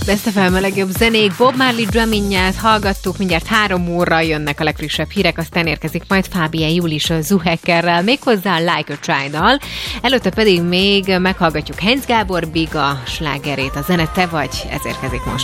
Best FM a legjobb zenék, Bob Marley Drumming-ját hallgattuk, mindjárt 3 óra jönnek a legfrissebb hírek, aztán érkezik majd Fábien Júlis a Zuhekkerrel, méghozzá Like a Child-dal. Előtte pedig még meghallgatjuk Heinz Gábor Biga slágerét, a zene te vagy, ez érkezik most.